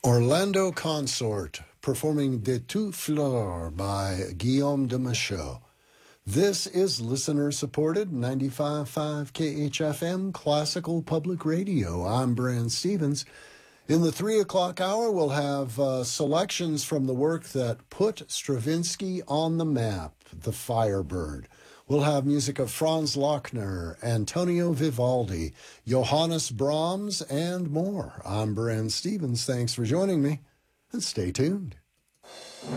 Orlando Consort, performing De Toutes Fleurs by Guillaume de Machaut. This is listener-supported 95.5 KHFM Classical Public Radio. I'm Brand Stevens. In the 3 o'clock hour, we'll have selections from the work that put Stravinsky on the map, The Firebird. We'll have music of Franz Lochner, Antonio Vivaldi, Johannes Brahms, and more. I'm Brand Stevens. Thanks for joining me, and stay tuned.